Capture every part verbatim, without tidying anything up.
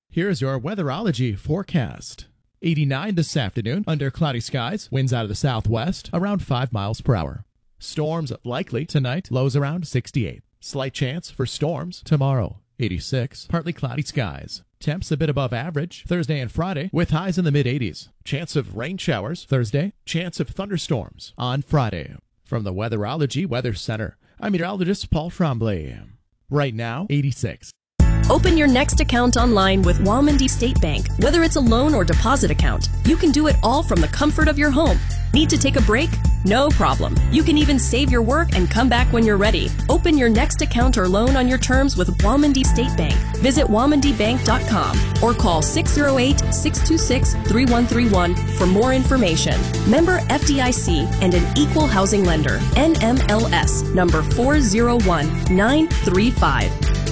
Here's your weatherology forecast. eighty-nine this afternoon under cloudy skies, winds out of the southwest around five miles per hour. Storms likely tonight, lows around sixty-eight. Slight chance for storms tomorrow, eighty-six. Partly cloudy skies. Temps a bit above average Thursday and Friday with highs in the mid eighties. Chance of rain showers Thursday. Chance of thunderstorms on Friday. From the Weatherology Weather Center, I'm meteorologist Paul Tremblay. Right now, eighty-six. Open your next account online with Walmondie State Bank. Whether it's a loan or deposit account, you can do it all from the comfort of your home. Need to take a break? No problem. You can even save your work and come back when you're ready. Open your next account or loan on your terms with Walmondie State Bank. Visit walmondie bank dot com or call six oh eight, six two six, three one three one for more information. Member F D I C and an equal housing lender. N M L S number four zero one nine three five.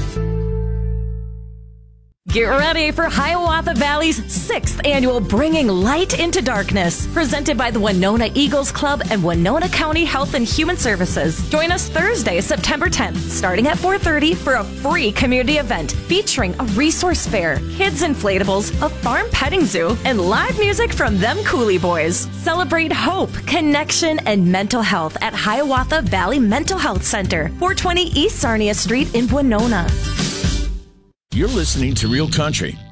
Get ready for Hiawatha Valley's sixth annual Bringing Light into Darkness, presented by the Winona Eagles Club and Winona County Health and Human Services. Join us Thursday, September tenth, starting at four thirty for a free community event featuring a resource fair, kids inflatables, a farm petting zoo, and live music from them Coolie Boys. Celebrate hope, connection, and mental health at Hiawatha Valley Mental Health Center, four twenty East Sarnia Street in Winona. You're listening to Real Country